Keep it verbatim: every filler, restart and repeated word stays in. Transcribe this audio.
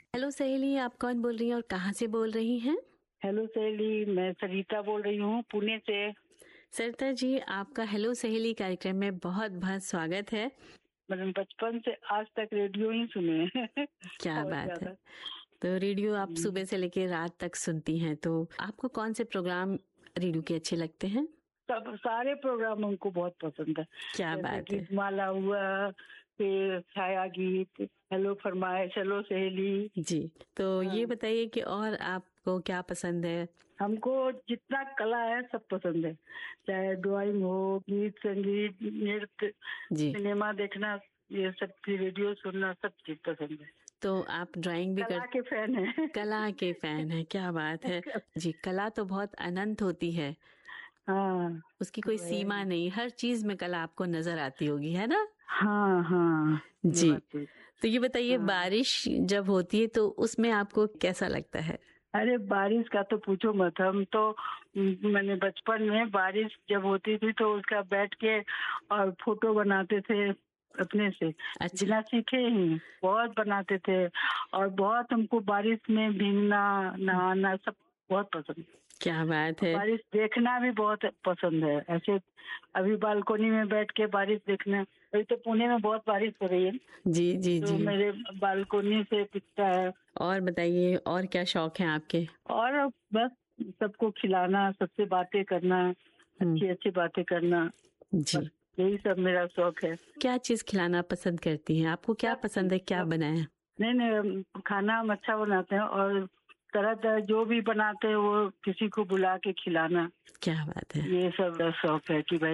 Hello सहेली, आप कौन बोल रही हैं और कहाँ से बोल रही हैं? हेलो सहेली, मैं सरिता बोल रही हूँ पुणे से। सरिता जी, आपका हेलो सहेली कार्यक्रम में बहुत बहुत स्वागत है। मैंने बचपन से आज तक रेडियो ही सुने हैं। क्या बहुत बात है। ज्यादा। तो रेडियो आप हम्म, सुबह से लेकर रात तक सुनती हैं, तो आपको कौन से प्रोग्राम रेडियो के अच्छे लगते हैं? सब सारे प्रोग्राम हमको बहुत पसंद है। क्या जैसे बात है। गीतमाला हुआ, फिर छाया गीत, हेलो फरमाइश, हेलो सहेली। जी, तो ये हाँ, बताइए कि और आपको क्या पसंद है? हमको जितना कला है सब पसंद है। चाहे ड्राइंग हो, गीत संगीत, नृत्य, जी, सिनेमा देखना, ये सब की रेडियो सुनना, सब चीज पसंद है। तो आप ड्राइंग भी कर कला के फैन है। कला के फैन हैं, क्या बात है। जी, कला तो बहुत अनंत होती है, हाँ, उसकी कोई तो है। सीमा नहीं, हर चीज में कला आपको नजर आती होगी, है ना? हाँ हाँ, ये जी, बात तो। तो ये बताइए, हाँ, बारिश जब होती है तो उसमें आपको कैसा लगता है? अरे बारिश का तो पूछो मत। हम तो म, मैंने बचपन में बारिश जब होती थी तो उसका बैठ के और फोटो बनाते थे अपने से, अच्छा, बिना सीखे ही बहुत बनाते थे। और बहुत हमको बारिश में भीगना, नहाना सब बहुत पसंद है। क्या बात है। बारिश देखना भी बहुत पसंद है। ऐसे अभी बालकोनी में बैठ के बारिश देखना। अभी तो पुणे में बहुत बारिश हो रही है, जी जी तो जी। मेरे बालकोनी से दिखता है। और बताइए, और क्या शौक हैं आपके? और बस सबको खिलाना, सबसे बातें करना, हम्म। अच्छी अच्छी बातें करना, बस जी, यही सब मेरा शौक है। क्या चीज खिलाना पसंद करती हैं? आपको क्या सब पसंद चीज है, क्या सब। बनाएं? नहीं नहीं, हम खाना हम अच्छा बनाते हैं, और तरह तरह जो भी बनाते हैं वो किसी को बुला के खिलाना, क्या बात है। ये सब शौक है कि भाई